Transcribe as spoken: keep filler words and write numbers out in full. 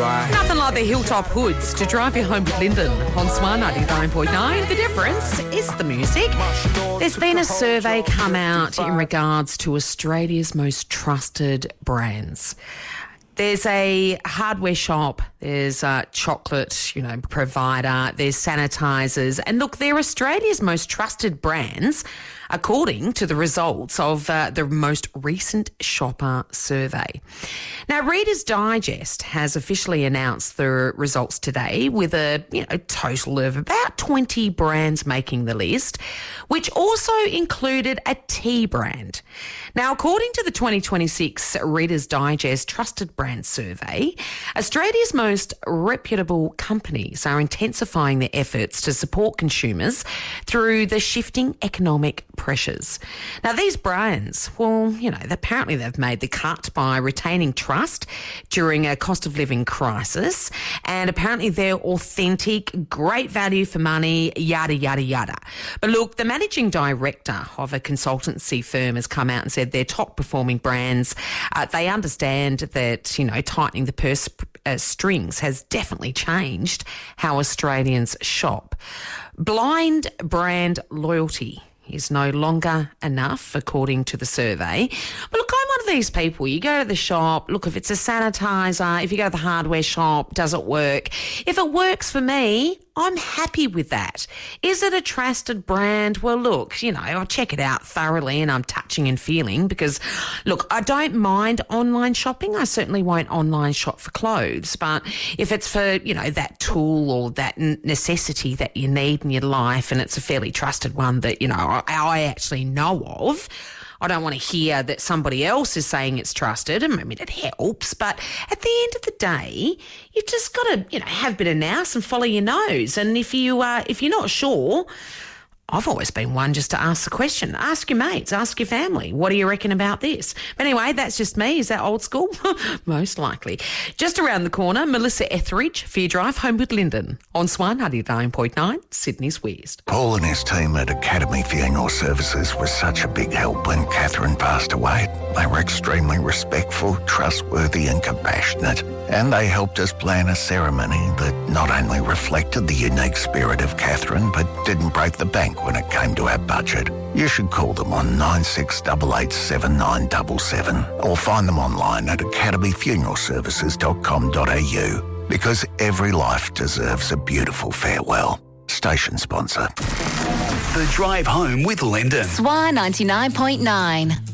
right. Nothing like the Hilltop Hoods to drive you home with Lyndon on Swan ninety-nine point nine. The difference is the music. There's been a survey come out in regards to Australia's most trusted brands. There's a hardware shop, there's a chocolate, you know, provider, there's sanitisers. And look, they're Australia's most trusted brands, according to the results of uh, the most recent shopper survey. Now, Reader's Digest has officially announced the results today with a, you know, total of about twenty brands making the list, which also included a tea brand. Now, according to the twenty twenty-six Reader's Digest Trusted Brand Survey, Australia's most reputable companies are intensifying their efforts to support consumers through the shifting economic pressures. Now, these brands, well, you know, apparently they've made the cut by retaining trust during a cost of living crisis, and apparently they're authentic, great value for money, yada, yada, yada. But look, the managing director of a consultancy firm has come out and said their top performing brands, uh, they understand that, you know, tightening the purse uh, strings has definitely changed how Australians shop. Blind brand loyalty is no longer enough, according to the survey. But look, I'm one of these people. You go to the shop, look, if it's a sanitizer, if you go to the hardware shop, does it work? If it works for me, I'm happy with that. Is it a trusted brand? Well, look, you know, I'll check it out thoroughly and I'm touching and feeling because, look, I don't mind online shopping. I certainly won't online shop for clothes. But if it's for, you know, that tool or that necessity that you need in your life and it's a fairly trusted one that, you know, I, I actually know of, I don't want to hear that somebody else is saying it's trusted. I mean, it helps, but at the end of the day, you've just got to, you know, have a bit of nous and follow your nose. And if you uh, if you're not sure, I've always been one just to ask the question. Ask your mates, ask your family. What do you reckon about this? But anyway, that's just me. Is that old school? Most likely. Just around the corner, Melissa Etheridge for your drive home with Lyndon on Swan ninety-nine point nine, Sydney's West. Paul and his team at Academy Funeral Services was such a big help when Catherine passed away. They were extremely respectful, trustworthy and compassionate. And they helped us plan a ceremony that not only reflected the unique spirit of Catherine, but didn't break the bank when it came to our budget. You should call them on nine six eight eight seven nine seven seven or find them online at academy funeral services dot com dot a u because every life deserves a beautiful farewell. Station sponsor. The Drive Home with Lyndon. Swan ninety-nine point nine.